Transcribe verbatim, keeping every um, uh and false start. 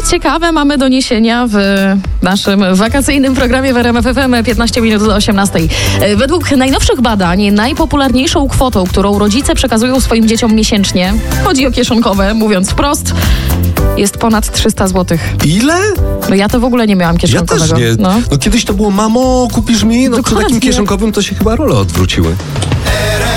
Ciekawe mamy doniesienia w naszym wakacyjnym programie w R M F F M piętnaście minut do osiemnastej. Według najnowszych badań najpopularniejszą kwotą, którą rodzice przekazują swoim dzieciom miesięcznie, chodzi o kieszonkowe, mówiąc wprost, jest ponad trzysta złotych. Ile? No ja to w ogóle nie miałam kieszonkowego. Ja też nie. No. No kiedyś to było, mamo, kupisz mi? No przy Dokładnie. takim kieszonkowym to się chyba role odwróciły.